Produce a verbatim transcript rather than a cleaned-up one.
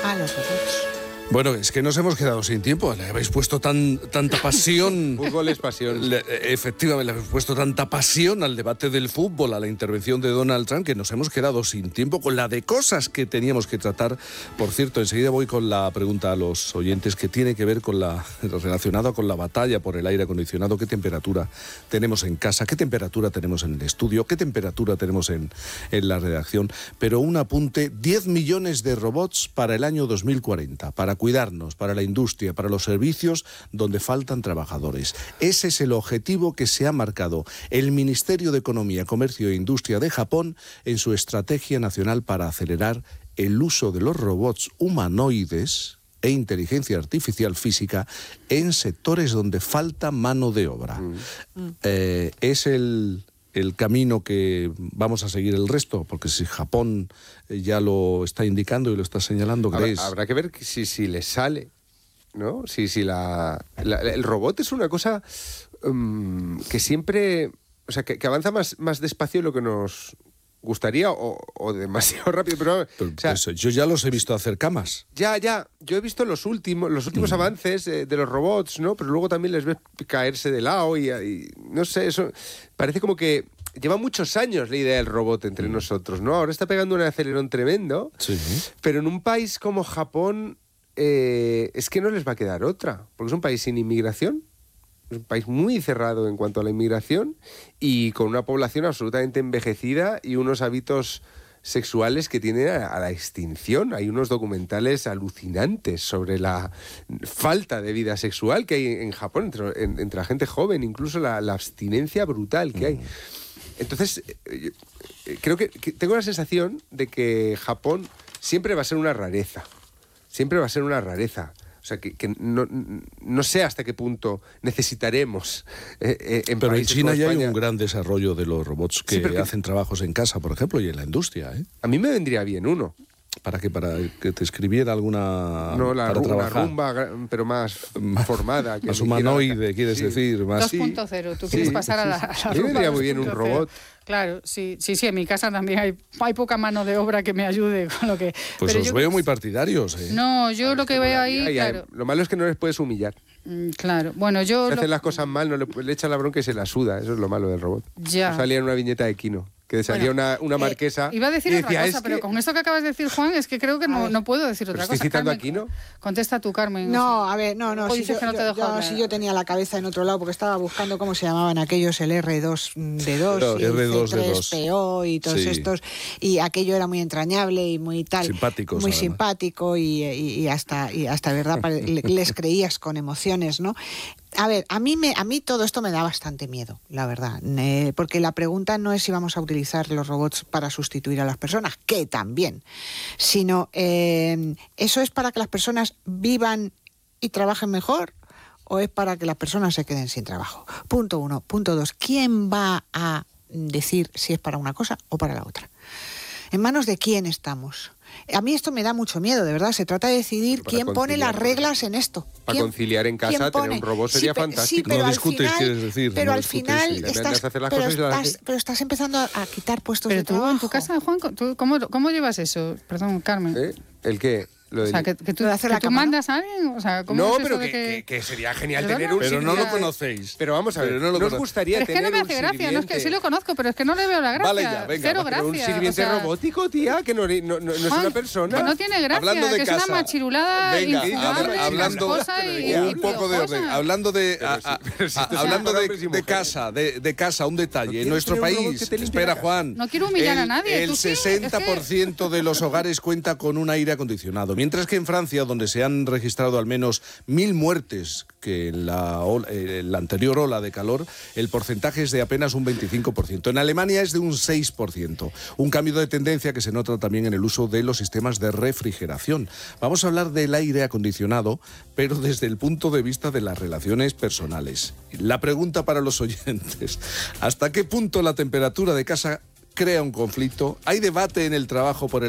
a los robots. Bueno, es que nos hemos quedado sin tiempo. Le habéis puesto tan, tanta pasión. Fútbol es pasión. Le, efectivamente, le habéis puesto tanta pasión al debate del fútbol, a la intervención de Donald Trump, que nos hemos quedado sin tiempo con la de cosas que teníamos que tratar. Por cierto, enseguida voy con la pregunta a los oyentes que tiene que ver con la relacionada con la batalla por el aire acondicionado. ¿Qué temperatura tenemos en casa? ¿Qué temperatura tenemos en el estudio? ¿Qué temperatura tenemos en, en la redacción? Pero un apunte, diez millones de robots para el año dos mil cuarenta, para cuidarnos, para la industria, para los servicios donde faltan trabajadores. Ese es el objetivo que se ha marcado el Ministerio de Economía, Comercio e Industria de Japón en su estrategia nacional para acelerar el uso de los robots humanoides e inteligencia artificial física en sectores donde falta mano de obra. Mm. Eh, es el... el camino que vamos a seguir el resto, porque si Japón ya lo está indicando y lo está señalando, ¿creéis? Habrá, habrá que ver si, si les sale, ¿no? Si, si la, la, el robot es una cosa um, que siempre, o sea, que, que avanza más, más despacio de lo que nos gustaría o, o demasiado rápido. Pero, pero o sea, pues, yo ya los he visto hacer camas. Ya, ya. Yo he visto los últimos, los últimos mm. avances eh, de los robots, ¿no? Pero luego también les ves caerse de lado y, y no sé, eso parece como que lleva muchos años la idea del robot entre mm. nosotros, ¿no? Ahora está pegando un acelerón tremendo, sí. Pero en un país como Japón eh, es que no les va a quedar otra, porque es un país sin inmigración. Es un país muy cerrado en cuanto a la inmigración y con una población absolutamente envejecida y unos hábitos sexuales que tienen a, a la extinción. Hay unos documentales alucinantes sobre la falta de vida sexual que hay en Japón entre, en, entre la gente joven, incluso la, la abstinencia brutal que hay. Entonces, eh, creo que, que tengo la sensación de que Japón siempre va a ser una rareza. Siempre va a ser una rareza. O sea, que, que no, no sé hasta qué punto necesitaremos eh, eh, en Pero en China ya hay España. un gran desarrollo de los robots que sí, hacen trabajos en casa, por ejemplo, y en la industria, ¿eh? A mí me vendría bien uno. ¿Para qué? ¿Para que te escribiera alguna...? No, la para rumba, trabajar. rumba, pero más formada. Que más humanoide, quiera... quieres sí. decir. Más... dos punto cero, tú quieres sí, pasar sí, a la, sí. a la A mí me vendría muy bien un robot. Claro, sí, sí, sí, en mi casa también hay, hay poca mano de obra que me ayude con lo que... Pues pero os yo, veo muy partidarios, ¿eh? No, yo lo que veo ahí, hay, claro... Lo malo es que no les puedes humillar. Mm, claro, bueno, yo... Si lo... hacen las cosas mal, no le, le echan la bronca y se la suda. Eso es lo malo del robot. Ya. Salía en una viñeta de Kino, que salía bueno, una, una marquesa... Eh, iba a decir y otra decía, cosa, es pero que... con esto que acabas de decir, Juan, es que creo que no, no puedo decir otra ¿Pero cosa. estoy citando Carmen, a Kino? Contesta tú, Carmen. No, a ver, no, no. O si dices yo, que no te yo, dejo yo, hablar. si yo tenía la cabeza en otro lado, porque estaba buscando cómo se llamaban aquellos, el R dos D dos no, y R dos el D C dos. tres P O y todos Sí. estos, y aquello era muy entrañable y muy tal. Simpáticos, muy además. simpático y, y, y hasta, y hasta verdad, les creías con emociones, ¿no? A ver, a mí, me, a mí todo esto me da bastante miedo, la verdad, eh, porque la pregunta no es si vamos a utilizar los robots para sustituir a las personas, que también, sino eh, ¿eso es para que las personas vivan y trabajen mejor o es para que las personas se queden sin trabajo? Punto uno. Punto dos, ¿quién va a decir si es para una cosa o para la otra? ¿En manos de quién estamos? A mí esto me da mucho miedo, de verdad. Se trata de decidir quién pone las reglas en esto. Para conciliar en casa, tener un robot sería sí, fantástico. Sí, pero no al discutes, final, quieres decir. Pero no al discutes, final sí. estás, pero, estás, pero estás empezando a quitar puestos pero de tú, trabajo. en tu casa, Juan, ¿tú, cómo, ¿cómo llevas eso? Perdón, Carmen. ¿Eh? ¿El qué? Lo O del... sea, que, que tú, Lo de hacer que la tú cama, mandas a alguien. O sea, ¿cómo No, es pero eso de que, que, que sería genial ¿Pero tener no? un Pero no sirviente. lo conocéis. Pero vamos a ver, Pero no lo ¿nos cono- gustaría Pero es que tener no me un hace gracia, no es que sirviente? sí lo conozco, pero es que no le veo la gracia. Vale ya, venga, Cero va, gracia. Pero un sirviente o sea, robótico, tía, que no, no, no, no es Juan, una persona. que no tiene gracia, Hablando de que casa. es una machirulada Venga, infumable, habla- hablando casposa y, un y un poco de orden. piojosa. Hablando de, Pero a- sí, a- pero si a- esto es hablando para de, hombres y de mujeres. casa, de, de casa, un detalle. En quieres nuestro tener un robot país, que te limpie espera, la casa? Juan. No quiero humillar el, a nadie, El tú sí, es que- sesenta por ciento de los hogares cuenta con un aire acondicionado, mientras que en Francia, donde se han registrado al menos mil muertes que en la, ola- eh, en la anterior ola de calor, el porcentaje es de apenas un veinticinco por ciento. En Alemania es de un seis por ciento. Un cambio de tendencia que se nota también en el uso de los sistemas de refrigeración. Vamos a hablar del aire acondicionado, pero desde el punto de vista de las relaciones personales. La pregunta para los oyentes: ¿hasta qué punto la temperatura de casa crea un conflicto? ¿Hay debate en el trabajo por el